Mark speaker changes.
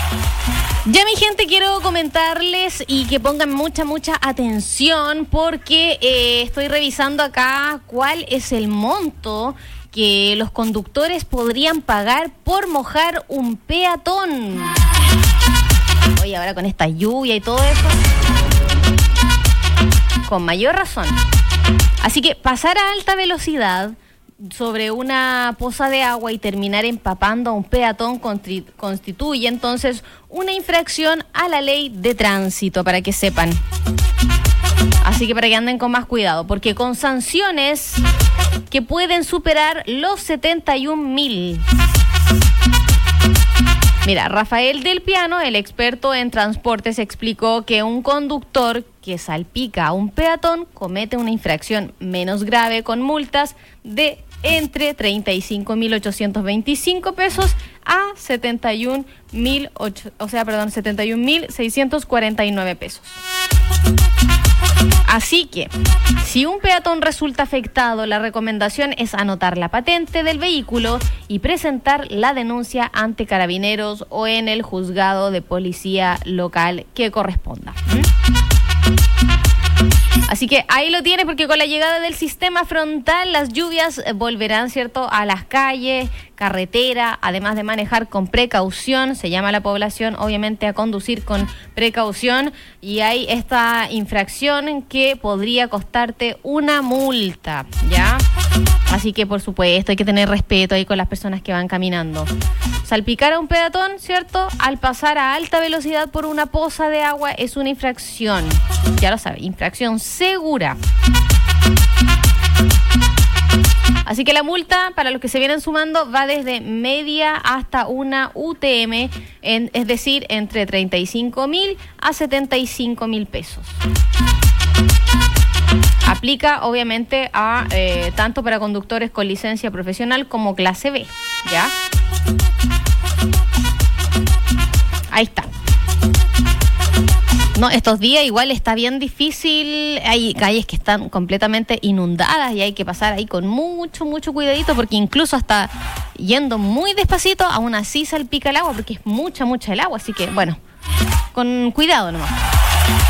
Speaker 1: Ya, mi gente, quiero comentarles y que pongan mucha atención porque estoy revisando acá cuál es el monto que los conductores podrían pagar por mojar un peatón. Oye, ahora con esta lluvia y todo eso, con mayor razón. Así que pasar a alta velocidad sobre una poza de agua y terminar empapando a un peatón constituye entonces una infracción a la ley de tránsito, para que sepan. Así que para que anden con más cuidado, porque con sanciones que pueden superar los 71.000. Mira, Rafael del Piano, el experto en transportes, explicó que un conductor que salpica a un peatón comete una infracción menos grave con multas de entre 35.825 pesos a 71.649 pesos. Así que, si un peatón resulta afectado, la recomendación es anotar la patente del vehículo y presentar la denuncia ante Carabineros o en el juzgado de policía local que corresponda. Así que ahí lo tienes, porque con la llegada del sistema frontal, las lluvias volverán, ¿cierto?, a las calles, carretera, además de manejar con precaución. Se llama a la población, obviamente, a conducir con precaución, y hay esta infracción que podría costarte una multa, ¿ya? Así que, por supuesto, hay que tener respeto ahí con las personas que van caminando. Salpicar a un peatón, ¿cierto?, al pasar a alta velocidad por una poza de agua es una infracción. Ya lo sabe, infracción segura. Así que la multa, para los que se vienen sumando, va desde media hasta una UTM, es decir, entre 35.000 a 75.000 pesos. Aplica, obviamente, a tanto para conductores con licencia profesional como clase B, ¿ya? Ahí está. No, estos días igual está bien difícil. Hay calles que están completamente inundadas y hay que pasar ahí con mucho cuidadito, porque incluso hasta yendo muy despacito, aún así salpica el agua, porque es mucha el agua. Así que, bueno, con cuidado nomás.